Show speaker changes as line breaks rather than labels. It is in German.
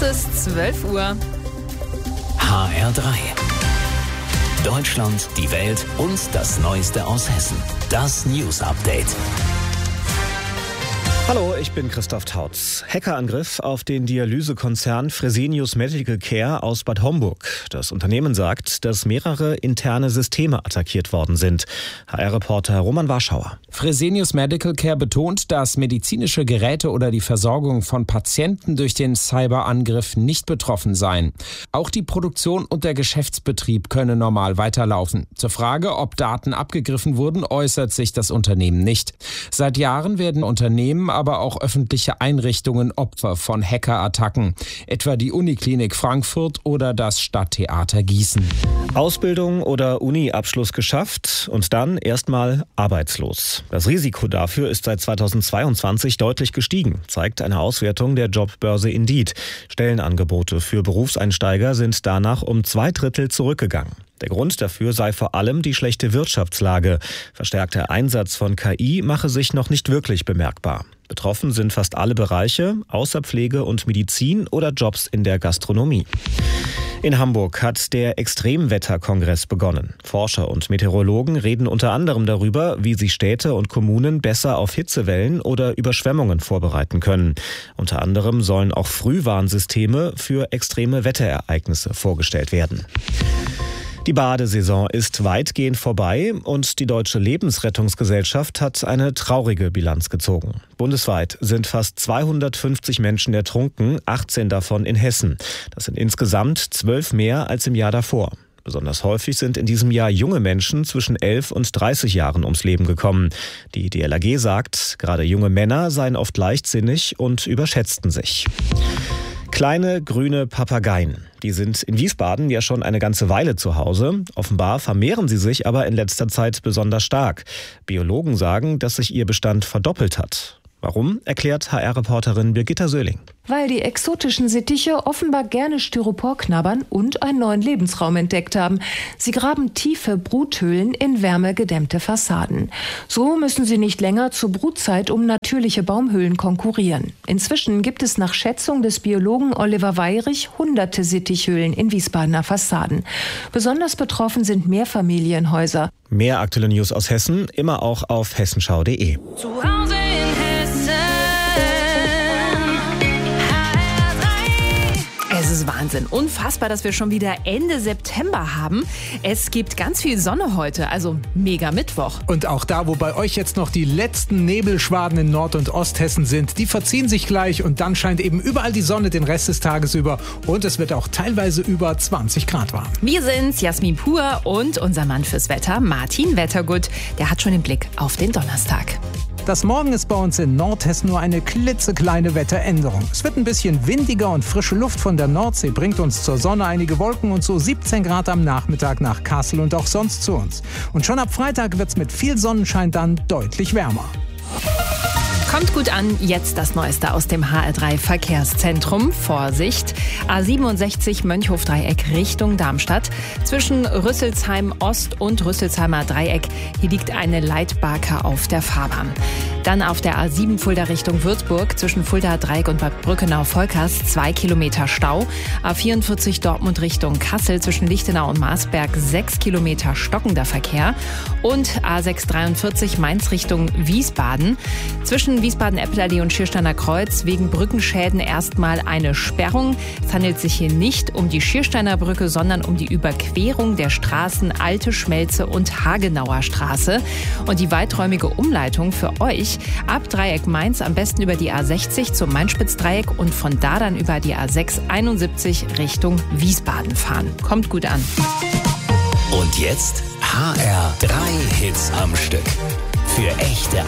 ist 12 Uhr.
HR3. Deutschland, die Welt und das Neueste aus Hessen. Das News Update.
Hallo, ich bin Christoph Tautz. Hackerangriff auf den Dialysekonzern Fresenius Medical Care aus Bad Homburg. Das Unternehmen sagt, dass mehrere interne Systeme attackiert worden sind. HR-Reporter Roman Warschauer.
Fresenius Medical Care betont, dass medizinische Geräte oder die Versorgung von Patienten durch den Cyberangriff nicht betroffen seien. Auch die Produktion und der Geschäftsbetrieb könne normal weiterlaufen. Zur Frage, ob Daten abgegriffen wurden, äußert sich das Unternehmen nicht. Seit Jahren werden Unternehmen, aber auch öffentliche Einrichtungen Opfer von Hackerattacken, etwa die Uniklinik Frankfurt oder das Stadttheater Gießen.
Ausbildung oder Uni-Abschluss geschafft und dann erstmal arbeitslos. Das Risiko dafür ist seit 2022 deutlich gestiegen, zeigt eine Auswertung der Jobbörse Indeed. Stellenangebote für Berufseinsteiger sind danach um 2/3 zurückgegangen. Der Grund dafür sei vor allem die schlechte Wirtschaftslage. Verstärkter Einsatz von KI mache sich noch nicht wirklich bemerkbar. Betroffen sind fast alle Bereiche, außer Pflege und Medizin oder Jobs in der Gastronomie. In Hamburg hat der Extremwetterkongress begonnen. Forscher und Meteorologen reden unter anderem darüber, wie sich Städte und Kommunen besser auf Hitzewellen oder Überschwemmungen vorbereiten können. Unter anderem sollen auch Frühwarnsysteme für extreme Wetterereignisse vorgestellt werden. Die Badesaison ist weitgehend vorbei und die Deutsche Lebensrettungsgesellschaft hat eine traurige Bilanz gezogen. Bundesweit sind fast 250 Menschen ertrunken, 18 davon in Hessen. Das sind insgesamt 12 mehr als im Jahr davor. Besonders häufig sind in diesem Jahr junge Menschen zwischen 11 und 30 Jahren ums Leben gekommen. Die DLRG sagt, gerade junge Männer seien oft leichtsinnig und überschätzten sich. Kleine grüne Papageien. Die sind in Wiesbaden ja schon eine ganze Weile zu Hause. Offenbar vermehren sie sich aber in letzter Zeit besonders stark. Biologen sagen, dass sich ihr Bestand verdoppelt hat. Warum, erklärt HR-Reporterin Birgitta Söhling.
Weil die exotischen Sittiche offenbar gerne Styropor knabbern und einen neuen Lebensraum entdeckt haben. Sie graben tiefe Bruthöhlen in wärmegedämmte Fassaden. So müssen sie nicht länger zur Brutzeit um natürliche Baumhöhlen konkurrieren. Inzwischen gibt es nach Schätzung des Biologen Oliver Weyrich hunderte Sittichhöhlen in Wiesbadener Fassaden. Besonders betroffen sind Mehrfamilienhäuser.
Mehr aktuelle News aus Hessen, immer auch auf hessenschau.de.
Zu Hause in Hessen. Es ist Wahnsinn. Unfassbar, dass wir schon wieder Ende September haben. Es gibt ganz viel Sonne heute, also mega Mittwoch.
Und auch da, wo bei euch jetzt noch die letzten Nebelschwaden in Nord- und Osthessen sind, die verziehen sich gleich und dann scheint eben überall die Sonne den Rest des Tages über und es wird auch teilweise über 20 Grad warm.
Wir sind's, Jasmin Pur und unser Mann fürs Wetter, Martin Wettergut. Der hat schon den Blick auf den Donnerstag.
Das Morgen ist bei uns in Nordhessen nur eine klitzekleine Wetteränderung. Es wird ein bisschen windiger und frische Luft von der Nordsee bringt uns zur Sonne, einige Wolken und so 17 Grad am Nachmittag nach Kassel und auch sonst zu uns. Und schon ab Freitag wird's mit viel Sonnenschein dann deutlich wärmer.
Kommt gut an, jetzt das Neueste aus dem HR3 Verkehrszentrum. Vorsicht, A67 Mönchhof-Dreieck Richtung Darmstadt. Zwischen Rüsselsheim Ost und Rüsselsheimer Dreieck, hier liegt eine Leitbarke auf der Fahrbahn. Dann auf der A7 Fulda Richtung Würzburg zwischen Fulda Dreieck und Bad Brückenau-Volkers 2 Kilometer Stau. A44 Dortmund Richtung Kassel zwischen Lichtenau und Marsberg 6 Kilometer stockender Verkehr. Und A643 Mainz Richtung Wiesbaden. Zwischen Wiesbaden-Eppelallee und Schiersteiner Kreuz wegen Brückenschäden erstmal eine Sperrung. Es handelt sich hier nicht um die Schiersteiner Brücke, sondern um die Überquerung der Straßen Alte Schmelze und Hagenauer Straße. Und die weiträumige Umleitung für euch ab Dreieck Mainz am besten über die A60 zum Mainspitzdreieck und von da dann über die A671 Richtung Wiesbaden fahren. Kommt gut an.
Und jetzt HR3 Hits am Stück. Für echte